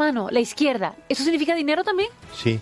mano, la izquierda. ¿Eso significa dinero también? Sí.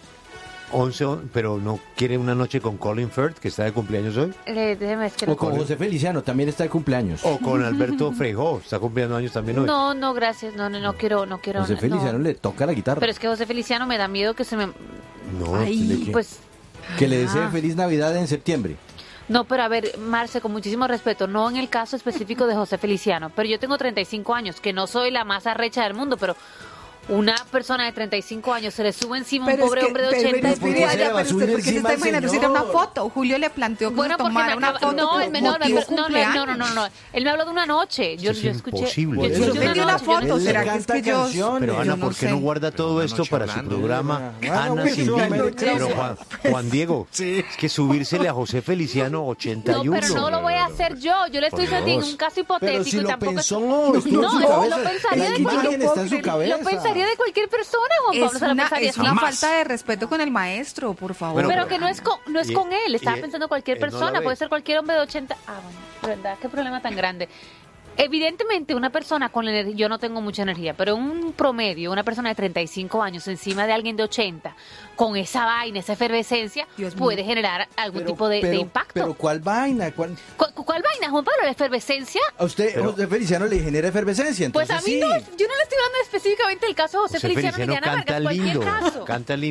11, pero no quiere una noche con Colin Firth, que está de cumpleaños hoy. Déjeme es que O con José Feliciano, también está de cumpleaños. O con Alberto Freijó, está cumpliendo años también hoy. No, gracias. No quiero. José Feliciano le toca la guitarra. Pero es que José Feliciano me da miedo que se me... No, Ay, pues... Que le desee feliz Navidad en septiembre. No, pero a ver, Marce, con muchísimo respeto, no en el caso específico de José Feliciano, pero yo tengo 35 años, que no soy la más arrecha del mundo, pero una persona de 35 años se le sube encima a un pobre hombre de 80. ¿Por qué se le va a subir porque se encima está al imaginando si era señor? una foto. Julio le planteó que Bueno, se porque tomara una foto. no, él me, no, motivo no, cumpleaños. no, él me habló de una noche. Yo Eso es escuché. imposible. Yo Eso escuché le dio una foto, Él ¿será le que es canta que yo? canciones. Pero Ana, yo no ¿por qué sé. no guarda todo esto para su programa? Ana pues, Silvino. no, Pero Juan Diego, es que subírsele a José Feliciano 81. No, pero no lo voy a hacer yo. Yo le estoy diciendo en un caso hipotético Pero si y lo tampoco pensó, estuvo en su no, cabeza. lo pensaría La de imagen cualquier está en su cabeza. Lo pensaría de cualquier persona, Juan Pablo. Es Se lo una, pensaría es una así. falta de respeto con el maestro, por favor. Pero que no es con él, estaba pensando cualquier él no la persona, ve. puede ser cualquier hombre de 80. Bueno, verdad, qué problema tan grande. Evidentemente, una persona con la energía, yo no tengo mucha energía, pero un promedio, una persona de 35 años encima de alguien de 80, con esa vaina, esa efervescencia, Dios mío. puede generar algún tipo de impacto. Pero ¿cuál vaina? ¿Cuál vaina, Juan Pablo? ¿La efervescencia? ¿A usted, José Feliciano, le genera efervescencia? Pues Entonces, a mí sí. no, yo no le estoy hablando específicamente del caso de José Feliciano ni Diana canta Vargas, cualquier lindo, caso.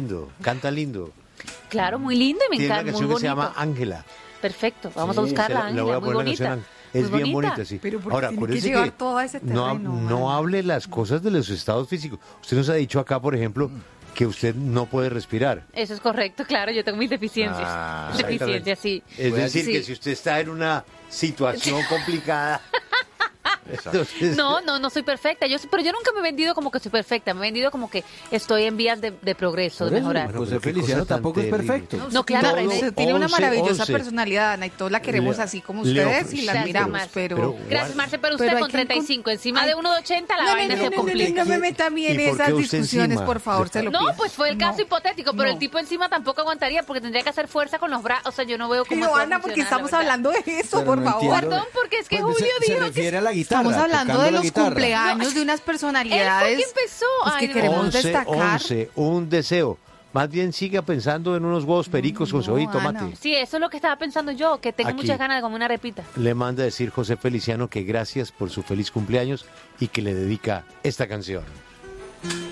canta lindo. Claro, muy lindo y me Tiene una encanta, muy canción que se llama bonito. Ángela. Perfecto, vamos Sí, a buscarla, Le voy a Ángela, muy poner la bonita. canción. Es muy bien bonita, sí. Pero ¿por qué Ahora, tiene que acuérdese llevar todo a ese no, terreno, no Ana? hable las cosas de los estados físicos. Usted nos ha dicho acá, por ejemplo, que usted no puede respirar. Eso es correcto, claro, yo tengo mis deficiencias. Deficiencias, sí. Es decir, Sí. que si usted está en una situación complicada... entonces- No soy perfecta. Pero yo nunca me he vendido como que soy perfecta. Me he vendido como que estoy en vías de progreso, de Por eso, mejorar. Bueno, José pero qué Feliciano cosa tan tampoco es terrible. perfecto. No, claro, No, usted tiene una 11, maravillosa 11. personalidad, Ana, y todos la queremos Le- así como le ustedes y la ofrece- admiramos, Gracias, pero... Gracias, Marce, pero usted Pero hay con que 35, encima Ay. de uno de 80, la No, vaina no, se no, complica. no me meta a mí en ¿Y por qué esas usted discusiones, encima? por favor, se lo pido. No, pues fue el caso hipotético, pero no. el tipo encima tampoco aguantaría porque tendría que hacer fuerza con los brazos. O sea, yo no veo cómo Pero eso va a Ana, porque funcionar, estamos la verdad. hablando de eso, Pero por no favor. entiendo. Perdón, porque es que Pues Julio se dijo que... refiere a la guitarra. Estamos hablando tocando de la los guitarra. cumpleaños de unas personalidades. Él fue quien empezó. Pues Ay, que no. queremos 11, destacar. 11, un deseo. Más bien siga pensando en unos huevos pericos con cebolla y no, tomate. Ana. Sí, eso es lo que estaba pensando yo, que tengo Aquí. muchas ganas de comer una repita. Le manda a decir José Feliciano que gracias por su feliz cumpleaños y que le dedica esta canción.